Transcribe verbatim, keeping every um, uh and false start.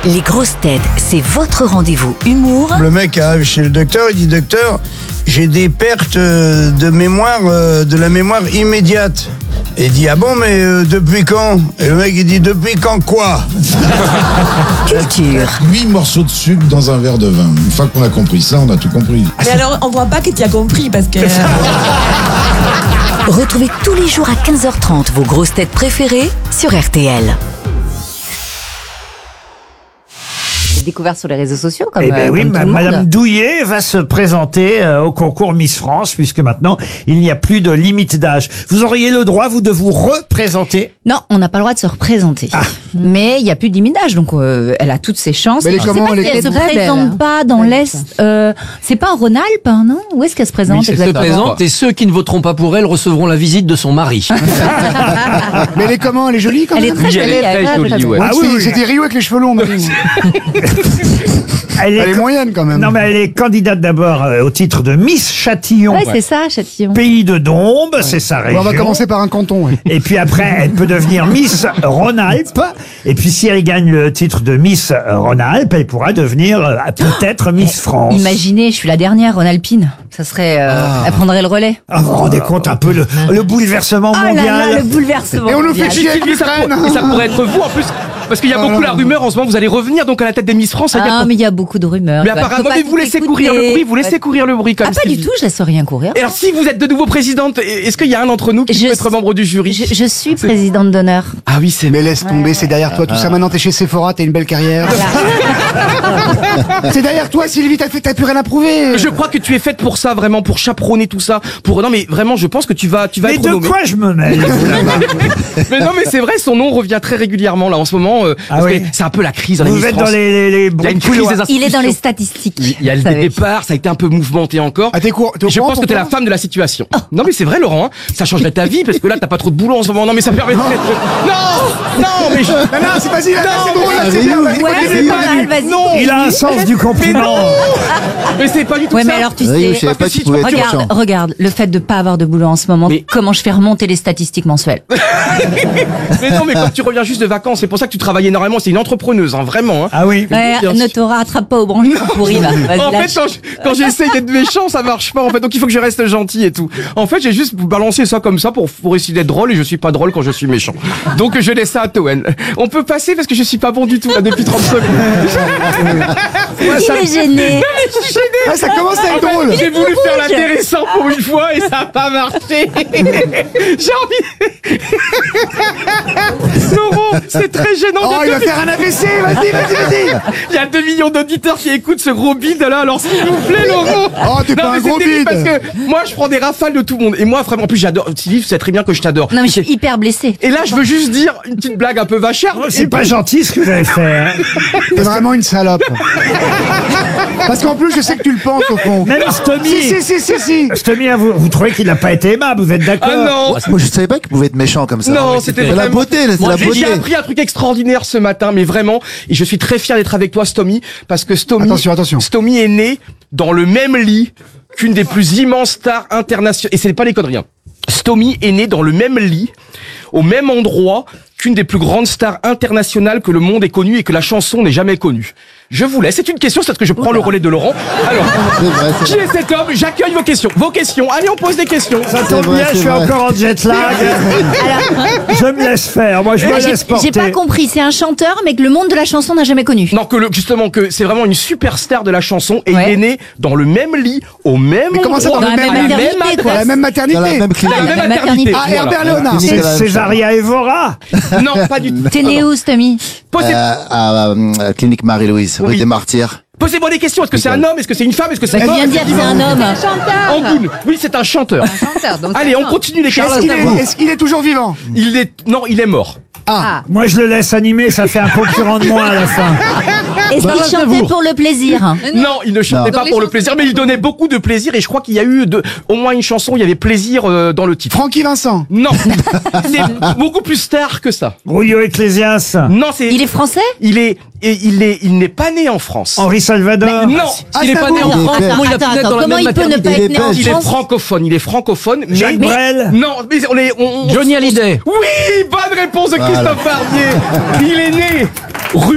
Les grosses têtes, c'est votre rendez-vous humour. Le mec arrive chez le docteur, il dit « Docteur, j'ai des pertes euh, de mémoire, euh, de la mémoire immédiate. » Et il dit « Ah bon, mais euh, depuis quand ?» Et le mec il dit « Depuis quand quoi ?» Culture. Huit morceaux de sucre dans un verre de vin. Une fois qu'on a compris ça, on a tout compris. Mais alors, on voit pas que tu as compris parce que. Retrouvez tous les jours à quinze heures trente vos grosses têtes préférées sur R T L. Découvert sur les réseaux sociaux comme, eh ben euh, oui, comme ma- tout le monde. Madame Douillet va se présenter euh, au concours Miss France, puisque maintenant, il n'y a plus de limite d'âge. Vous auriez le droit, vous, de vous représenter. Non, on n'a pas le droit de se représenter. Mais il y a plus de limite d'âge, donc euh, elle a toutes ses chances. Mais elle est Je sais comment, pas elle si est elle se très présente belle. pas dans l'Est. Euh, c'est pas en Rhône-Alpes, hein, non? Où est-ce qu'elle se présente Elle se exactement? présente et ceux qui ne voteront pas pour elle recevront la visite de son mari. Mais elle est comment? Elle est jolie quand Elle même. est très jolie. Elle est très elle- jolie, ouais. Ah oui, C'était- oui. C'était Rio avec les cheveux longs, Marine. Elle Elle est co- moyenne quand même. Non, mais elle est candidate d'abord euh, au titre de Miss Châtillon. Ouais, c'est ça, Châtillon. Pays de Dombes, c'est sa Bon, région. on va commencer par un canton. Ouais. Et puis après, elle peut devenir Miss Rhône-Alpes. Et puis si elle gagne le titre de Miss Rhône-Alpes, elle pourra devenir euh, peut-être Miss France. Imaginez, je suis la dernière Rhône-Alpine. Ça serait, euh, elle prendrait le relais. Ah, vous vous rendez compte un peu le, le bouleversement Oh là mondial. là, le bouleversement. Et on nous fait mondial. chier avec Et ça, l'Ukraine. pour- et ça pourrait être vous en plus, parce qu'il y a beaucoup la rumeur en ce moment, vous allez revenir donc à la tête des Miss France. ça y a- Ah, mais il y a beaucoup de rumeurs. mais Tu vois, faut apparemment, pas mais vous tout laissez écouter. courir le bruit, vous laissez courir le bruit comme Ah, pas si- du tout, je laisse rien courir. Et alors, si vous êtes de nouveau présidente, est-ce qu'il y a un d'entre nous qui Je peut être suis- membre du jury? Je, je suis présidente d'honneur. Ah oui, c'est Mais laisse tomber, c'est derrière toi tout ça. Maintenant t'es chez Sephora, t'as une belle carrière. C'est derrière toi, Sylvie, t'as fait, t'as plus rien à prouver. Je crois que tu es faite pour ça, vraiment, pour chaperonner tout ça. Pour non, mais vraiment, je pense que tu vas, tu vas Mais être de nommée. quoi je me mêle vous, là-bas Mais non, mais c'est vrai, son nom revient très régulièrement là en ce moment. euh, Ah parce oui. que c'est un peu la crise dans les Vous Miss êtes France. dans les, les, les Il y a bruits une de crise couloir. des institutions. Il est dans les statistiques. Il y a vous des savez. départs, ça a été un peu mouvementé encore. Ah, t'es cour- t'es au Je courant, pense que t'es la pourquoi femme de la situation. Non mais c'est vrai Laurent, hein, ça changerait ta vie parce que là t'as pas trop de boulot en ce moment. Non mais ça permet. Non, non mais je... Non, non, c'est vas-y, là, Non, c'est drôle, là, mais- c'est bien. Ouais, vas-y, continue, c'est pas continue. mal, vas-y. Non. Il a un sens du compliment. Mais c'est pas du tout Ouais, ça. mais alors tu Oui, sais. je savais pas que qu'il si- pouvait être Regarde, urgent. regarde, le fait de pas avoir de boulot en ce moment, Mais- comment je fais remonter les statistiques mensuelles? Mais non mais quand tu reviens juste de vacances, c'est pour ça que tu travailles énormément. C'est une entrepreneuse, hein, vraiment. Hein. Ah oui. Ouais, bien ne sûr. te rattrape pas au branche pourri, va. Vas-y, En fait, lâche. quand, je- quand j'essaye d'être méchant, ça marche pas. En fait, donc il faut que je reste gentil et tout. En fait, j'ai juste balancé ça comme ça pour pour essayer d'être drôle et je suis pas drôle quand je suis méchant. Donc je laisse ça à Toen. On peut passer parce que je suis pas bon du tout là depuis trente secondes. Il est gêné. Ah, ça commence à être En fait, drôle. j'ai voulu faire l'intéressant pour une fois et ça a pas marché. J'ai envie. Laurent, c'est très gênant. Oh, de il va te- faire un A V C, vas-y, vas-y, vas-y. Il y a deux millions d'auditeurs qui écoutent ce gros bide là, alors s'il vous plaît, Laurent. Oh, t'es Non, pas mais un c'est gros terrible bide. parce que moi je prends des rafales de tout le monde et moi vraiment en plus j'adore Sylvie, tu sais très bien que je t'adore. Non, mais je suis hyper blessée. Et là je veux juste dire une petite blague un peu vachère. Oh, Et c'est pas puis- gentil ce que vous avez fait. Hein. T'es vraiment une salope. Parce qu'en plus, je sais que tu le penses au fond. Même Stomy. Si, si, si, si, si. Stomy, hein, vous, vous trouvez qu'il n'a pas été aimable, vous êtes d'accord? Ah non. Moi, je savais pas qu'il pouvait être méchant comme ça. Non, c'était C'est la vraiment- beauté, là, c'est Moi, la j'ai- beauté. J'ai appris un truc extraordinaire ce matin, mais vraiment, et je suis très fier d'être avec toi, Stomy, parce que Stomy, Attention, attention. Stomy est né dans le même lit qu'une des plus immenses stars internationales. Et ce n'est pas les conneries. Hein. Stomy est né dans le même lit, au même endroit qu'une des plus grandes stars internationales que le monde ait connues et que la chanson n'ait jamais connue. Je vous laisse. C'est une question, c'est parce que je prends le relais de Laurent. Alors, C'est vrai, c'est qui vrai. est cet homme? J'accueille vos questions. Vos questions. Allez, on pose des questions. Ça C'est tombe vrai, bien, je c'est suis vrai. encore en jet lag. Je me laisse faire, moi je me J'ai laisse porter. j'ai pas compris, c'est un chanteur, mais que le monde de la chanson n'a jamais connu. Non, que le, justement, que c'est vraiment une superstar de la chanson et Ouais. il est né dans le même lit, au même Mais comment ça, endroit, dans le Dans la même- même à la maternité, même quoi. Dans la même maternité. Dans la même à clinique. la même La maternité. maternité. Ah, Herbert Voilà. Léonard. Clinique C'est de la même Césaria Evora. Non, pas du tout. T'es né où, Stomy? Posez, Euh, à euh, clinique Marie-Louise, rue Oui. des Martyrs. posez-moi des questions. Est-ce que c'est un homme? Est-ce que c'est une femme? Est-ce que c'est Elle mort? vient de dire que c'est un homme. Angoune. Oui, c'est un chanteur. Allez, on continue les Est-ce questions. qu'il est, est-ce qu'il est toujours vivant? Il est, non, il est mort. Ah. Moi je le laisse animer, ça fait un concurrent de moi à la fin. Est-ce Bah, qu'il c'est chantait vous. pour le plaisir? Non, il ne chantait Non. pas pour le plaisir, mais il donnait beaucoup de plaisir et je crois qu'il y a eu de, au moins une chanson, il y avait plaisir euh, dans le titre. Francky Vincent. Non, c'est beaucoup plus star que ça. Julio Ecclesias, Non, c'est. Il est français? Il est, et il est, il n'est pas né en France. Henri Salvador. Non, Ah, il est c'est pas un né en bon. France. Il est Attends, Comment il a attends, pu naître attends, dans la comment même il peut ne maternité? pas Il est être né en belge. Il est France? francophone, il est francophone, mais. Jacques mais- Brel. Non, mais on est. On, on- Johnny Hallyday. Oui, bonne réponse de Christophe Barbier. Il est né rue